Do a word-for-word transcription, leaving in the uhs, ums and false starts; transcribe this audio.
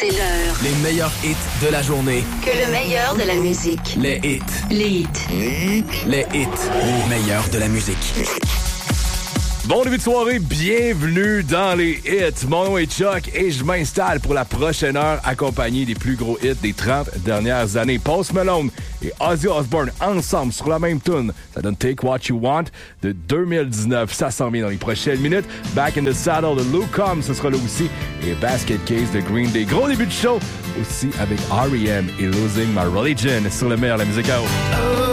C'est l'heure. Les meilleurs hits de la journée. Que le meilleur de la musique. Les hits. Les hits. Les hits. Les meilleurs de la musique. Bon début de soirée, bienvenue dans les hits. Mon nom est Chuck et je m'installe pour la prochaine heure accompagné des plus gros hits des trente dernières années. Post Malone et Ozzy Osbourne ensemble sur la même tune. Ça donne Take What You Want de deux mille dix-neuf. Ça s'en vient dans les prochaines minutes. Back in the Saddle de Luke Combs, ce sera là aussi. Et Basket Case de Green Day. Gros début de show aussi avec R E M et Losing My Religion sur le meilleur de la musique à eau.